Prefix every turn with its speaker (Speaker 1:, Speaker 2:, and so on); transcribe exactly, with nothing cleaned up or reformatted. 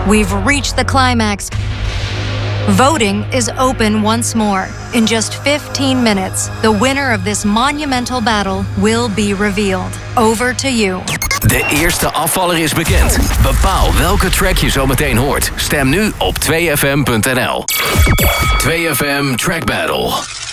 Speaker 1: We've reached the climax. Voting is open once more. In just fifteen minutes, the winner of this monumental battle will be revealed. Over to you.
Speaker 2: De eerste afvaller is bekend. Bepaal welke track je zo meteen hoort. Stem nu op twee f m punt n l. twee F M Track Battle.